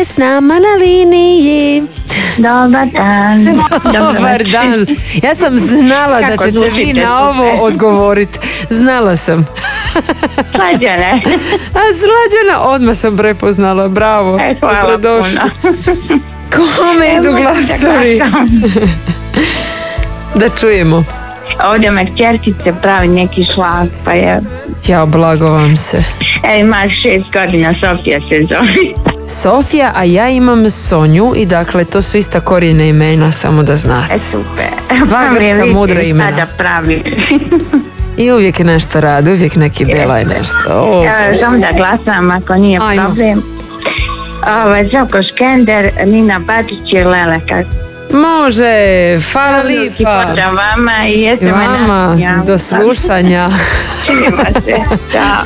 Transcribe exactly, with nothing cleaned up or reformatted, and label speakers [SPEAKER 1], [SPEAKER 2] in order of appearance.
[SPEAKER 1] s nama na liniji.
[SPEAKER 2] Dobar dan.
[SPEAKER 1] Dobar dan. Ja sam znala da ćete vi na ovo odgovoriti. Znala sam.
[SPEAKER 2] Slađane.
[SPEAKER 1] A Slađana, odmah sam prepoznala. Bravo.
[SPEAKER 2] E, hvala puno.
[SPEAKER 1] Kome idu glasovi? Da čujemo.
[SPEAKER 2] Ovdje me kćerkice pravi neki šlag, pa je...
[SPEAKER 1] Ja, blago vam se.
[SPEAKER 2] E, imaš šest godina, Sofija se zove.
[SPEAKER 1] Sofija, a ja imam Sonju i dakle to su ista korijena imena, samo da znate.
[SPEAKER 2] E, super.
[SPEAKER 1] Dva grčka mudra imena.
[SPEAKER 2] Sada pravi.
[SPEAKER 1] I uvijek nešto radi, uvijek neki bela i nešto. Oh.
[SPEAKER 2] Evo, samo da glasam ako nije
[SPEAKER 1] Ajmo.
[SPEAKER 2] problem. Ovo, Zoko Škender, Nina Bačić i Lele.
[SPEAKER 1] Može, hvala lipa.
[SPEAKER 2] Pozdrav vama i jeste me
[SPEAKER 1] Vama,
[SPEAKER 2] na...
[SPEAKER 1] do slušanja.
[SPEAKER 2] Činimo se, čao.